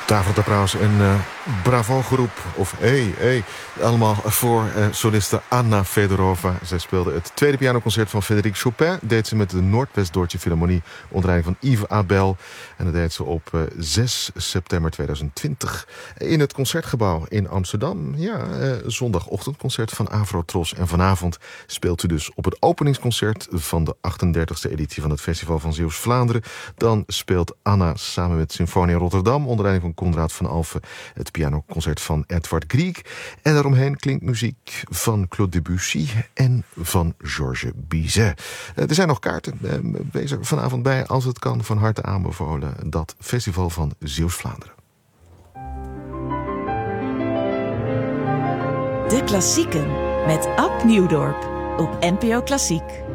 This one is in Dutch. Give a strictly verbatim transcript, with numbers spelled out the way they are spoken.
Tafel trouwens een uh, bravo-groep, of hey, hey, allemaal voor uh, soliste Anna Fedorova. Zij speelde het tweede pianoconcert van Frédéric Chopin. Deed ze met de Noordwest-Deutsche Philharmonie onder leiding van Yves Abel. En dat deed ze op uh, zes september tweeduizend twintig in het Concertgebouw in Amsterdam. Ja, uh, zondagochtendconcert van Avrotros. En vanavond speelt u dus op het openingsconcert van de achtendertigste editie van het Festival van Zeeuws-Vlaanderen. Dan speelt Anna samen met Symfonie Rotterdam onder leiding van Konrad van Alphen het pianoconcert van Edvard Grieg. En daaromheen klinkt muziek van Claude Debussy en van Georges Bizet. Er zijn nog kaarten. Wees er vanavond bij als het kan. Van harte aanbevolen. Dat Festival van Zeeuws-Vlaanderen. De Klassieken met Ab Nieuwdorp op N P O Klassiek.